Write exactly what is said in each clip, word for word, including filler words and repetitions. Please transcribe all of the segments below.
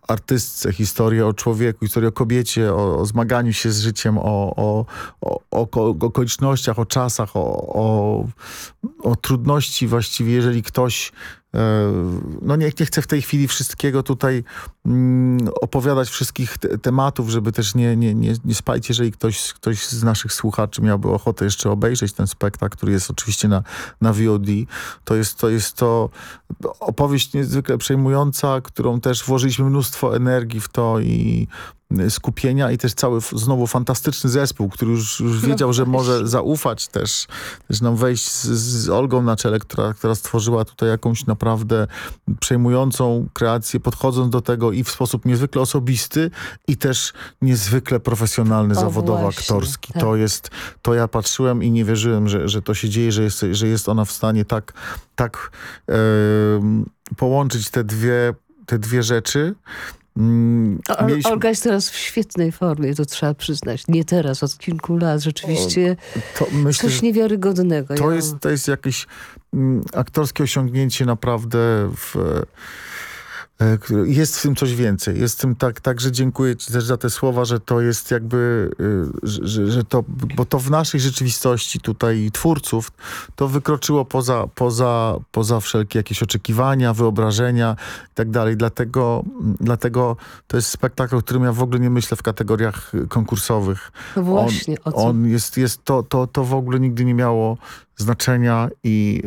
artystce, historię o człowieku, historię o kobiecie, o, o zmaganiu się z życiem, o, o, o, o, o okolicznościach, o czasach, o, o, o trudności właściwie, jeżeli ktoś no nie, nie chcę w tej chwili wszystkiego tutaj mm, opowiadać wszystkich te, tematów, żeby też nie, nie, nie, nie spalić, jeżeli ktoś, ktoś z naszych słuchaczy miałby ochotę jeszcze obejrzeć ten spektakl, który jest oczywiście na, na V O D. To jest, to jest to opowieść niezwykle przejmująca, którą też włożyliśmy mnóstwo energii w to i skupienia i też cały znowu fantastyczny zespół, który już, już wiedział, że może zaufać też, też nam wejść z, z Olgą na czele, która, która stworzyła tutaj jakąś naprawdę przejmującą kreację, podchodząc do tego i w sposób niezwykle osobisty i też niezwykle profesjonalny, o, zawodowo właśnie, aktorski. tak. To jest, to ja patrzyłem i nie wierzyłem, że, że to się dzieje, że jest, że jest ona w stanie tak, tak e, połączyć te dwie, te dwie rzeczy. Mieliśmy... Olga jest teraz w świetnej formie, to trzeba przyznać. Nie teraz, od kilku lat. Rzeczywiście to myślę, coś niewiarygodnego. To, ja... jest, to jest jakieś mm, aktorskie osiągnięcie naprawdę w... Jest w tym coś więcej. Jest w tym tak, także dziękuję ci też za te słowa, że to jest jakby, że, że to, bo to w naszej rzeczywistości tutaj twórców, to wykroczyło poza, poza, poza wszelkie jakieś oczekiwania, wyobrażenia i tak dalej. Dlatego, dlatego to jest spektakl, o którym ja w ogóle nie myślę w kategoriach konkursowych. No właśnie, on, o co? on jest, jest to, to, to w ogóle nigdy nie miało znaczenia i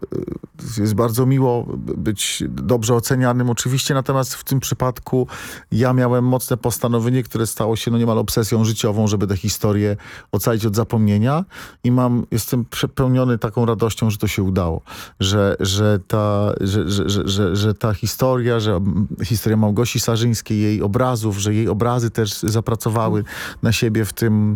y, jest bardzo miło być dobrze ocenianym oczywiście, natomiast w tym przypadku ja miałem mocne postanowienie, które stało się no niemal obsesją życiową, żeby tę historię ocalić od zapomnienia i mam, jestem przepełniony taką radością, że to się udało, że, że, ta, że, że, że, że, że ta historia, że historia Małgosi Sarzyńskiej, jej obrazów, że jej obrazy też zapracowały na siebie w tym,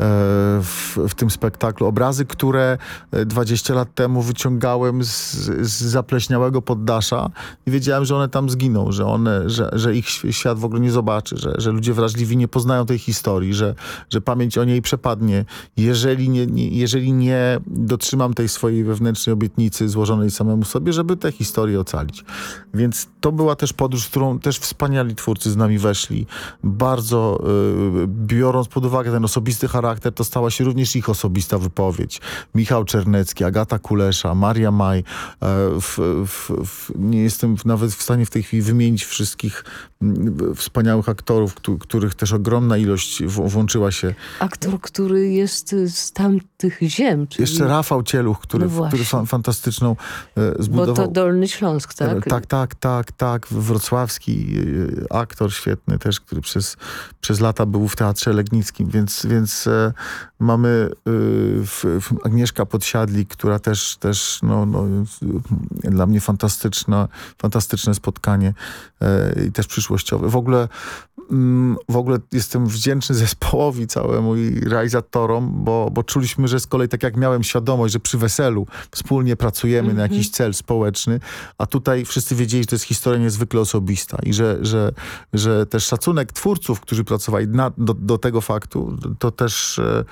w, w tym spektaklu. Obrazy, które dwadzieścia lat temu wyciągałem z, z zapleśniałego poddasza i wiedziałem, że one tam zginą, że, one, że, że ich świat w ogóle nie zobaczy, że, że ludzie wrażliwi nie poznają tej historii, że, że pamięć o niej przepadnie. Jeżeli nie, nie, jeżeli nie dotrzymam tej swojej wewnętrznej obietnicy złożonej samemu sobie, żeby tę historię ocalić. Więc to była też podróż, w którą też wspaniali twórcy z nami weszli. Bardzo yy, biorąc pod uwagę ten osobisty charakter, to stała się również ich osobista wypowiedź. Michał Czernecki, Agata Kulesza, Maria Maj. E, w, w, w, nie jestem nawet w stanie w tej chwili wymienić wszystkich m, wspaniałych aktorów, któ których też ogromna ilość w włączyła się. Aktor, który jest z tamtych ziem. Czyli... Jeszcze Rafał Cieluch, który, no który fa fantastyczną e, zbudował. Bo to Dolny Śląsk, tak? Tak, tak, tak, tak. Wrocławski e, aktor świetny też, który przez, przez lata był w Teatrze Legnickim, więc, więc e, mamy e, w, w Agnieszka Podsiadlik, która też, też no, no, dla mnie fantastyczna, fantastyczne spotkanie e, i też przyszłościowe. W ogóle, mm, w ogóle jestem wdzięczny zespołowi całemu i realizatorom, bo, bo czuliśmy, że z kolei tak jak miałem świadomość, że przy weselu wspólnie pracujemy mm-hmm. na jakiś cel społeczny, a tutaj wszyscy wiedzieli, że to jest historia niezwykle osobista i że, że, że też szacunek twórców, którzy pracowali na, do, do tego faktu, to też e,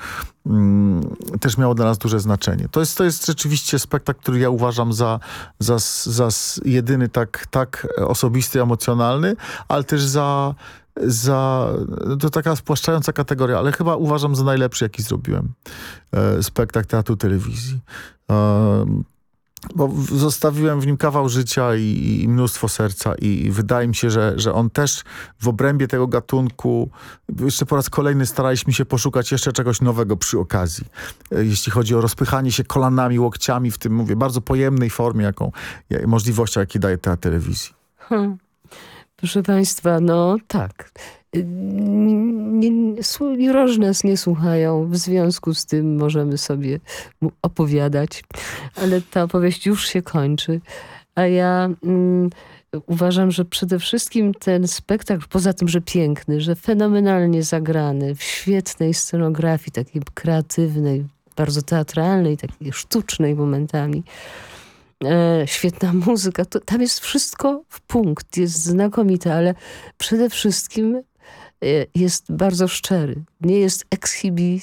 mm, też miało dla nas duże znaczenie. To jest, to jest rzeczywiście spektakl, który ja uważam za, za, za jedyny tak, tak osobisty, emocjonalny, ale też za, za to taka spłaszczająca kategoria, ale chyba uważam za najlepszy, jaki zrobiłem. E, spektakl teatru, telewizji. E, bo zostawiłem w nim kawał życia i, i mnóstwo serca i wydaje mi się, że, że on też w obrębie tego gatunku jeszcze po raz kolejny staraliśmy się poszukać jeszcze czegoś nowego przy okazji. Jeśli chodzi o rozpychanie się kolanami, łokciami w tym, mówię, bardzo pojemnej formie, jaką możliwościach, jakie daje teatr telewizji. Hmm. Proszę państwa, no tak. Nie, nie, różne nas nie słuchają, w związku z tym możemy sobie opowiadać, ale ta opowieść już się kończy, a ja mm, uważam, że przede wszystkim ten spektakl, poza tym, że piękny, że fenomenalnie zagrany, w świetnej scenografii, takiej kreatywnej, bardzo teatralnej, takiej sztucznej momentami, E, świetna muzyka, to, tam jest wszystko w punkt, jest znakomite, ale przede wszystkim e, jest bardzo szczery. Nie jest exhibi,